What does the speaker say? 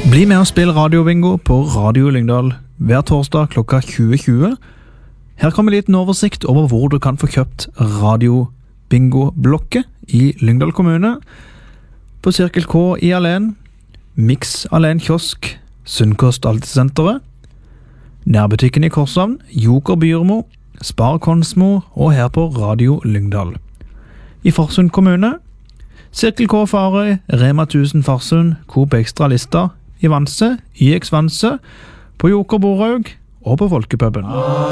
Bli med og spill radiobingo på Radio Lyngdal hver torsdag klokka 20.20. Her kommer en liten oversikt over hvor du kan få kjøpt radiobingo-blokket i Lyngdal kommune. På Cirkel K i Alen, Mix Alen Kiosk, Sunnkost Altesenteret, Nærbutikken i Korshavn, Joker Byrmo, Spar Konsmo og her på Radio Lyngdal. I Farsund kommune, Cirkel K Farøy, Rema 1000 Farsund, Coop Extra Lista, i Vanse, YX Vanse, på Joker Boraug og på Folkepubben.